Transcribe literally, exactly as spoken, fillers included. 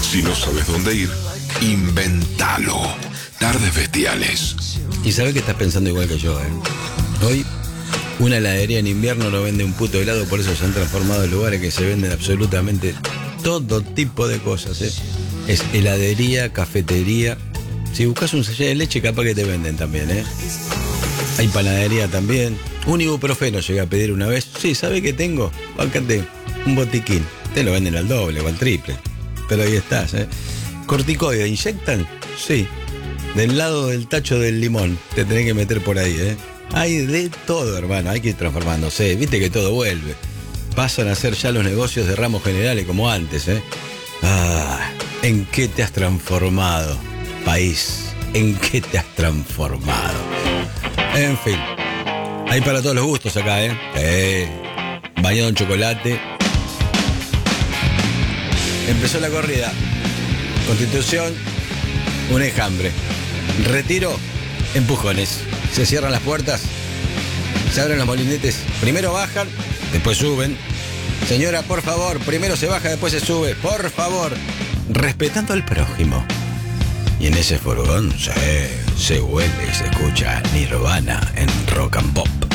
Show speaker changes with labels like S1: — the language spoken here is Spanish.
S1: Si no sabes dónde ir, inventalo. Tardes Bestiales.
S2: Y sabés que estás pensando igual que yo, ¿eh? Hoy, una heladería en invierno no vende un puto helado, por eso se han transformado en lugares que se venden absolutamente todo tipo de cosas, ¿eh? Es heladería, cafetería. Si buscas un sachet de leche, capaz que te venden también, ¿eh? Hay panadería también. Un ibuprofeno llegué a pedir una vez. Sí, ¿sabe qué tengo? Báncate un botiquín. Te lo venden al doble o al triple. Pero ahí estás, ¿eh? Corticoide, ¿inyectan? Sí. Del lado del tacho del limón. Te tenés que meter por ahí, ¿eh? Hay de todo, hermano. Hay que ir transformándose. Viste que todo vuelve. Pasan a ser ya los negocios de ramos generales como antes, ¿eh? Ah, ¿en qué te has transformado, país? ¿En qué te has transformado? En fin. Hay para todos los gustos acá, ¿eh? Eh, bañado en chocolate. Empezó la corrida. Constitución, un enjambre. Retiro, empujones. Se cierran las puertas. Se abren los molinetes. Primero bajan, después suben. Señora, por favor, primero se baja, después se sube. Por favor. Respetando al prójimo. Y en ese furgón se, se huele y se escucha Nirvana en Rock and Pop.